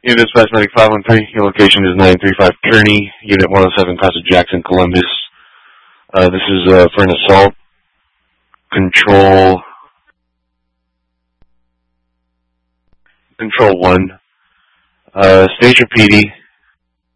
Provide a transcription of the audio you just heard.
Unit Dispatch Medic 513, your location is 935 Kearney, Unit 107, Casa Jackson, Columbus. This is for an assault. Control 1. State your PD.